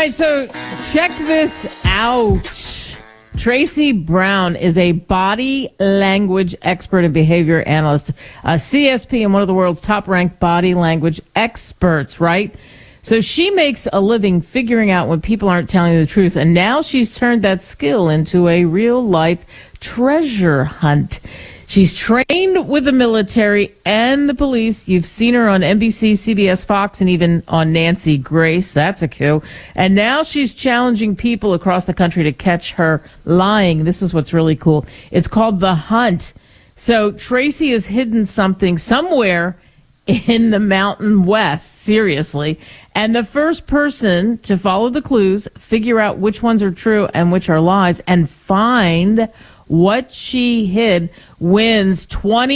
right, so check this out. Tracy Brown is a body language expert and behavior analyst, a CSP, and one of the world's top-ranked body language experts, right? So she makes a living figuring out when people aren't telling the truth, and now she's turned that skill into a real-life treasure hunt. She's trained with the military and the police. You've seen her on NBC, CBS, Fox, and even on Nancy Grace. That's a coup. And now she's challenging people across the country to catch her lying. This is what's really cool. It's called The Hunt. So Tracy has hidden something somewhere in the Mountain West, seriously. And the first person to follow the clues, figure out which ones are true and which are lies, and find what she hid wins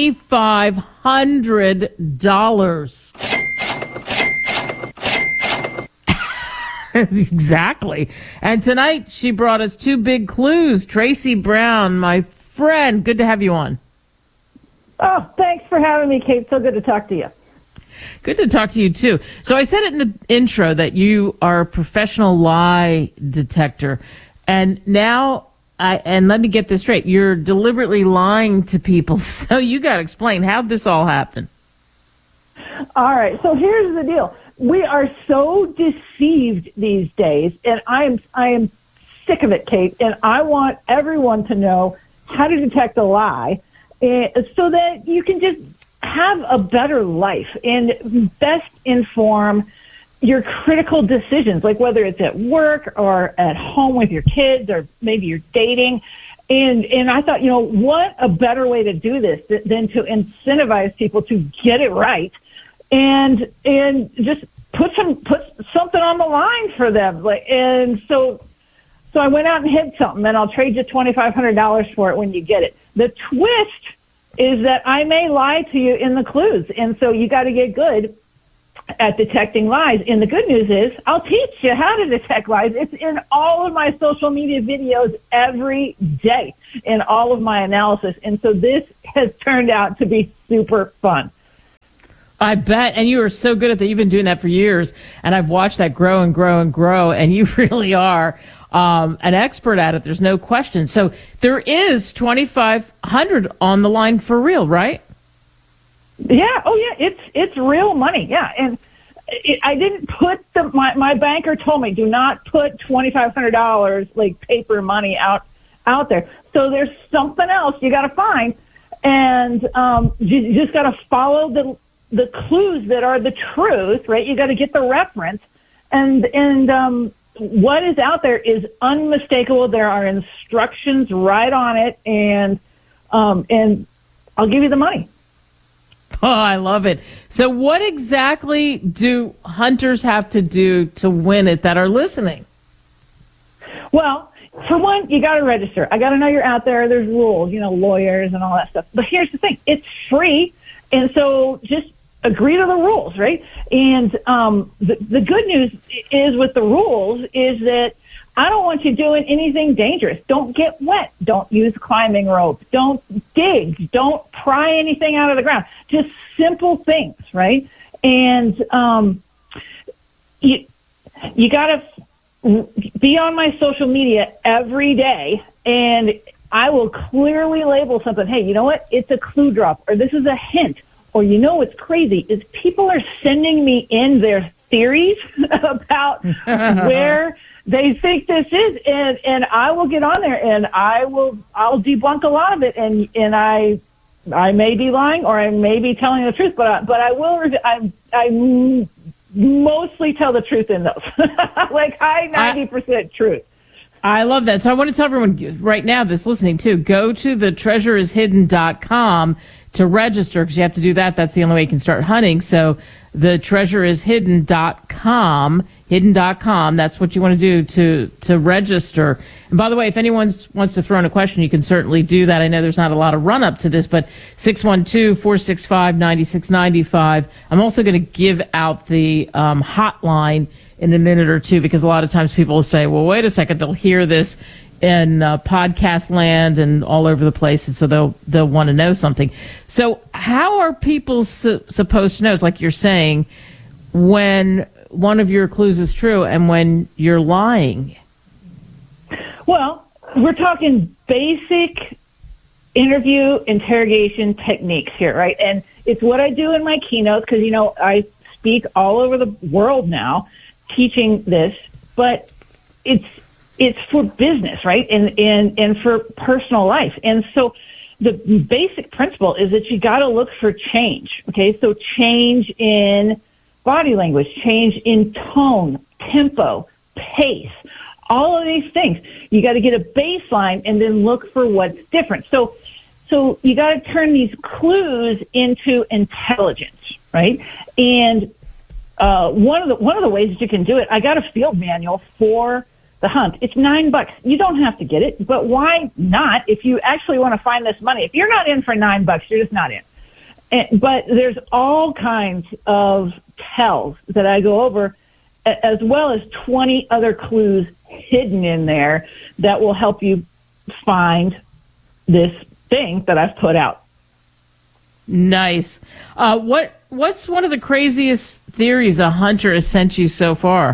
$2,500. Exactly. And tonight she brought us two big clues. Tracy Brown, my friend, good to have you on. Oh, thanks for having me, Kate. So good to talk to you. Good to talk to you, too. So I said it in the intro that you are a professional lie detector. And now, and let me get this straight, you're deliberately lying to people. So you got to explain, how'd this all happen? All right. So here's the deal. We are so deceived these days, and I am sick of it, Kate. And I want everyone to know how to detect a lie so that you can just have a better life and best inform your critical decisions, like whether it's at work or at home with your kids or maybe you're dating. And I thought, what a better way to do this than to incentivize people to get it right and just put something on the line for them. So I went out and hid something, and I'll trade you $2,500 for it when you get it. The twist is that I may lie to you in the clues, and so you got to get good at detecting lies. And the good news is I'll teach you how to detect lies. It's in all of my social media videos every day in all of my analysis. And so this has turned out to be super fun. I bet. And you are so good at that. You've been doing that for years. And I've watched that grow and grow and grow. And you really are an expert at it. There's no question. So there is $2,500 on the line for real, right? Yeah. Oh, yeah. It's real money. Yeah. And I didn't put my banker told me, do not put $2,500 like paper money out there. So there's something else you got to find. And you just got to follow the clues that are the truth, right? You got to get the reference. And what is out there is unmistakable. There are instructions right on it. And I'll give you the money. Oh, I love it. So what exactly do hunters have to do to win it that are listening? Well, for one, you got to register. I got to know you're out there. There's rules, lawyers and all that stuff. But here's the thing. It's free. And so just agree to the rules, right? And the good news is with the rules is that I don't want you doing anything dangerous. Don't get wet. Don't use climbing rope. Don't dig. Don't pry anything out of the ground. Just simple things, right? And you got to be on my social media every day, and I will clearly label something. Hey, you know what? It's a clue drop, or this is a hint. Or what's crazy is people are sending me in their theories about where they think this is, and I will get on there and I'll debunk a lot of it, and I may be lying or I may be telling the truth, but I mostly tell the truth in those, like high 90% truth. I love that. So I want to tell everyone right now that's listening too, go to thetreasureishidden.com to register, because you have to do that. That's the only way you can start hunting. So thetreasureishidden.com, hidden.com. That's what you want to do to register. And by the way, if anyone wants to throw in a question, you can certainly do that. I know there's not a lot of run up to this, but 612-465-9695. I'm also going to give out the hotline in a minute or two, because a lot of times people will say, well, wait a second, they'll hear this in podcast land and all over the place, and so they'll want to know something. So how are people supposed to know? It's like you're saying, when one of your clues is true and when you're lying? Well, we're talking basic interview interrogation techniques here, right? And it's what I do in my keynotes because, I speak all over the world now teaching this, but it's for business, right? And for personal life. And so the basic principle is that you got to look for change. Okay. So change in body language, change in tone, tempo, pace, all of these things. You got to get a baseline and then look for what's different. So you got to turn these clues into intelligence, right? And one of the ways that you can do it, I got a field manual for the hunt. It's $9. You don't have to get it, but why not? If you actually want to find this money, if you're not in for $9, you're just not in. But there's all kinds of tells that I go over, as well as 20 other clues hidden in there that will help you find this thing that I've put out. Nice. What's one of the craziest theories a hunter has sent you so far?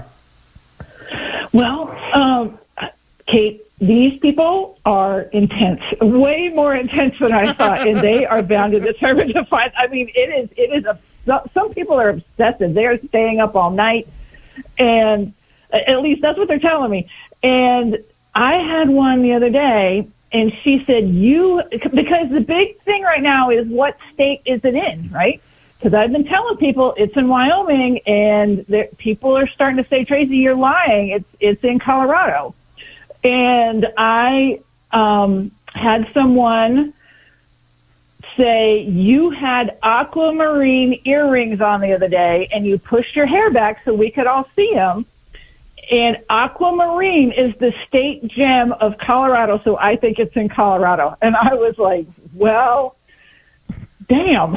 Well, Kate, these people are intense, way more intense than I thought, and they are bound and determined to find. I mean, it is some people are obsessive. They are staying up all night, and at least that's what they're telling me. And I had one the other day, and she said, because the big thing right now is what state is it in, right? Because I've been telling people it's in Wyoming, and people are starting to say, Tracy, you're lying. It's in Colorado. And I had someone say, you had aquamarine earrings on the other day, and you pushed your hair back so we could all see them. And aquamarine is the state gem of Colorado, so I think it's in Colorado. And I was like, well, damn,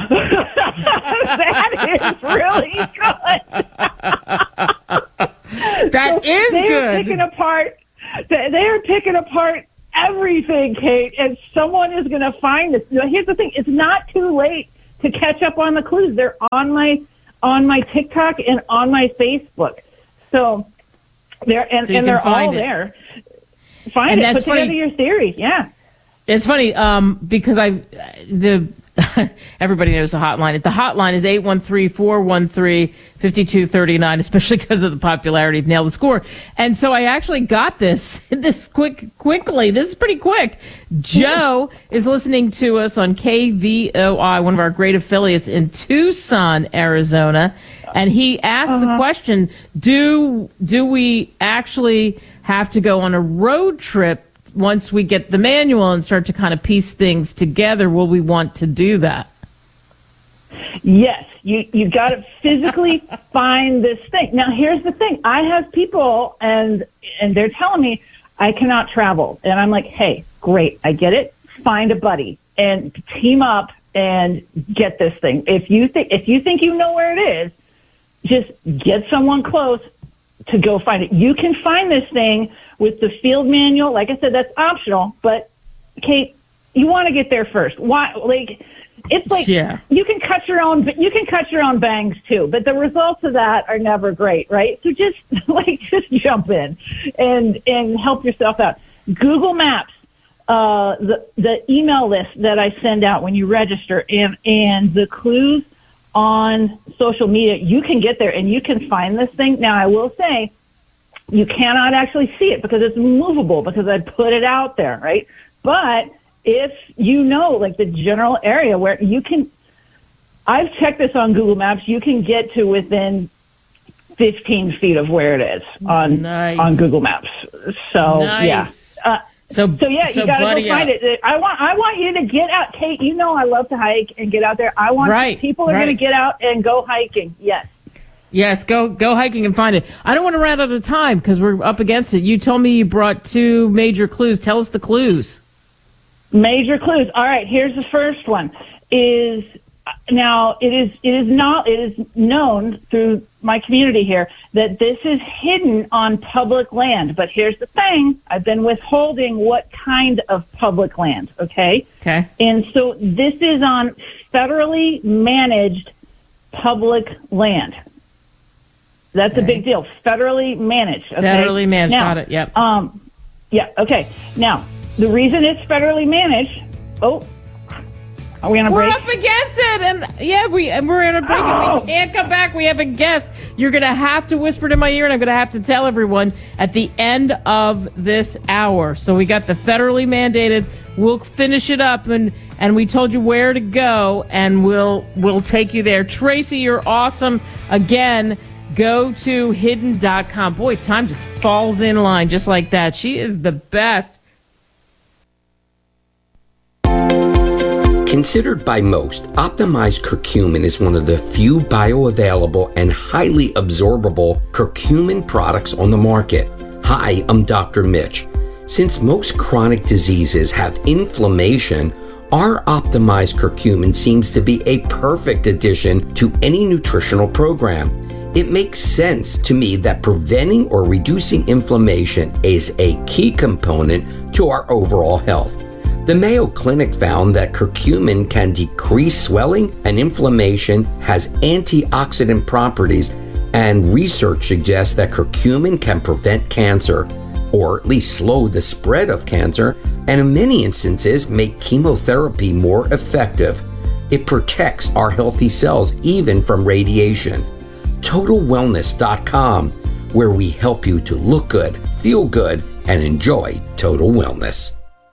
that is really good. That is they good. They are picking apart everything, Kate, and someone is going to find this. Here's the thing. It's not too late to catch up on the clues. They're on my TikTok and on my Facebook. So they're they're all there. Find it. Put together your theory. Yeah. It's funny because everybody knows the hotline. The hotline is 813-413-5239, especially because of the popularity of Nail the Score. And so I actually got this quickly. This is pretty quick. Joe is listening to us on KVOI, one of our great affiliates in Tucson, Arizona. And he asked the question, do we actually have to go on a road trip once we get the manual and start to kind of piece things together? Will we want to do that? Yes, you got to physically find this thing. Now, here's the thing. I have people, and they're telling me I cannot travel. And I'm like, hey, great, I get it. Find a buddy and team up and get this thing. If you think you know where it is, just get someone close to go find it. You can find this thing with the field manual. Like I said, that's optional, but Kate, you want to get there first. Why? Like, it's like, yeah. you can cut your own bangs too, but the results of that are never great, right? So just jump in and help yourself out. Google Maps, the email list that I send out when you register and the clues on social media, you can get there and you can find this thing. Now, I will say you cannot actually see it because it's movable because I put it out there, right? But if you know, like the general area where you can, I've checked this on Google Maps, you can get to within 15 feet of where it is on Google Maps. So, nice. Yeah. So yeah, you got to go find it. I want you to get out, Kate. You know I love to hike and get out there. I want people are going to get out and go hiking. Yes, go hiking and find it. I don't want to run out of time because we're up against it. You told me you brought 2 major clues. Tell us the clues. Major clues. All right, here's the first one. Now it is known through my community here that this is hidden on public land. But here's the thing. I've been withholding what kind of public land, okay? Okay. And so this is on federally managed public land. That's a big deal. Federally managed. Okay? Federally managed. Now, got it. Yep. Yeah. Okay. Now, the reason it's federally managed. Oh, are we on a break? We're up against it, and we're in a break, and we can't come back. We have a guest. You're going to have to whisper it in my ear, and I'm going to have to tell everyone at the end of this hour. So we got the federally mandated. We'll finish it up, and we told you where to go, and we'll take you there. Tracy, you're awesome. Again, go to hidden.com. Boy, time just falls in line just like that. She is the best. Considered by most, optimized curcumin is one of the few bioavailable and highly absorbable curcumin products on the market. Hi, I'm Dr. Mitch. Since most chronic diseases have inflammation, our optimized curcumin seems to be a perfect addition to any nutritional program. It makes sense to me that preventing or reducing inflammation is a key component to our overall health. The Mayo Clinic found that curcumin can decrease swelling and inflammation, has antioxidant properties, and research suggests that curcumin can prevent cancer, or at least slow the spread of cancer, and in many instances make chemotherapy more effective. It protects our healthy cells even from radiation. TotalWellness.com, where we help you to look good, feel good, and enjoy total wellness.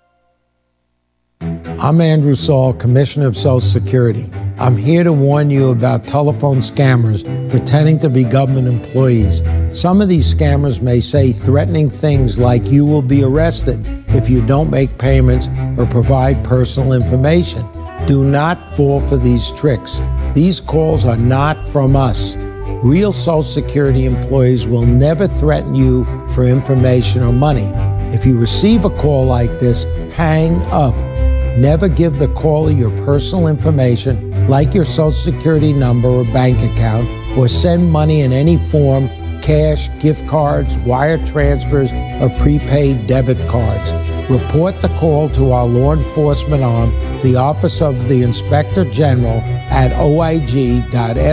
I'm Andrew Saul, Commissioner of Social Security. I'm here to warn you about telephone scammers pretending to be government employees. Some of these scammers may say threatening things like you will be arrested if you don't make payments or provide personal information. Do not fall for these tricks. These calls are not from us. Real Social Security employees will never threaten you for information or money. If you receive a call like this, hang up. Never give the caller your personal information, like your Social Security number or bank account, or send money in any form, cash, gift cards, wire transfers, or prepaid debit cards. Report the call to our law enforcement arm, the Office of the Inspector General, at oig.ssa.gov.